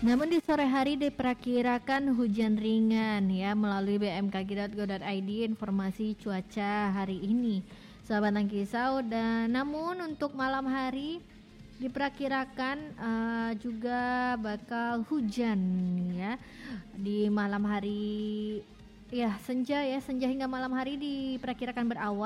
Namun di sore hari diperkirakan hujan ringan ya melalui bmkg.go.id informasi cuaca hari ini. Sahabat Tangkisau, dan namun untuk malam hari diperkirakan juga bakal hujan ya di malam hari ya senja hingga malam hari diperkirakan berawan.